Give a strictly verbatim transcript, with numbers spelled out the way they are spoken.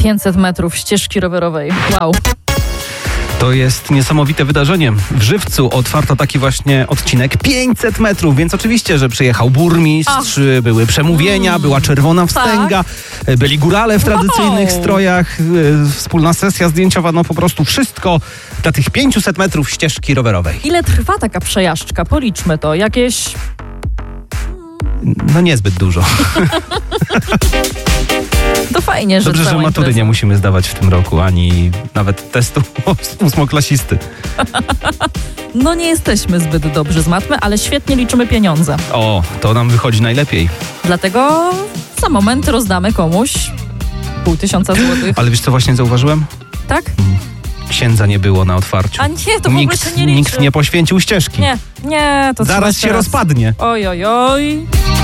pięćset metrów ścieżki rowerowej. Wow. To jest niesamowite wydarzenie. W Żywcu otwarto taki właśnie odcinek pięćset metrów, więc oczywiście, że przyjechał burmistrz, Ach. były przemówienia, mm. była czerwona wstęga, tak. byli górale w tradycyjnych wow. strojach, wspólna sesja zdjęciowa, no po prostu wszystko dla tych pięćset metrów ścieżki rowerowej. Ile trwa taka przejażdżka? Policzmy to. Jakieś... No niezbyt dużo. To fajnie, że Dobrze, że matury impreza. nie musimy zdawać w tym roku, ani nawet testu ósmoklasisty. No nie jesteśmy zbyt dobrzy z matmy, ale świetnie liczymy pieniądze. O, to nam wychodzi najlepiej. Dlatego za moment rozdamy komuś pół tysiąca złotych. Ale wiesz, co właśnie zauważyłem? Tak? Księdza nie było na otwarciu. A nie, to nikt, w ogóle się nie liczy. Nikt nie poświęcił ścieżki. Nie, nie, to Zaraz się teraz. rozpadnie. Oj, oj, oj.